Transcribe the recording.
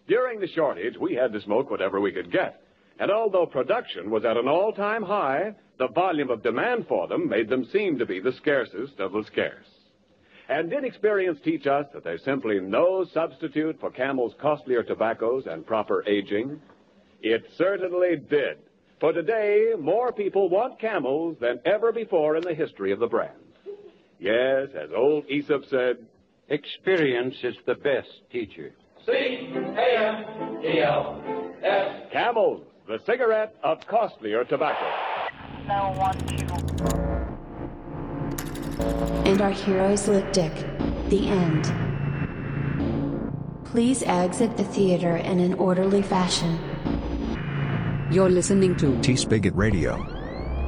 During the shortage, we had to smoke whatever we could get. And although production was at an all-time high, the volume of demand for them made them seem to be the scarcest of the scarce. And did experience teach us that there's simply no substitute for Camel's costlier tobaccos and proper aging? It certainly did. For today, more people want Camels than ever before in the history of the brand. Yes, as old Aesop said, experience is the best teacher. C-A-M-E-L-S. Camels, the cigarette of costlier tobacco. And our heroes lick dick. The end. Please exit the theater in an orderly fashion. You're listening to T-Spigot Radio.